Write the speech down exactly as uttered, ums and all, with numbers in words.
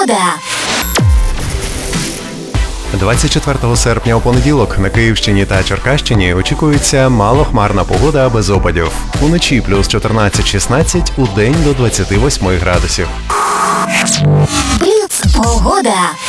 погода. двадцять четвертого серпня у понеділок на Київщині та Черкащині очікується малохмарна погода без опадів. Уночі плюс чотирнадцять шістнадцять, удень до двадцяти восьми градусів. Бліц погода.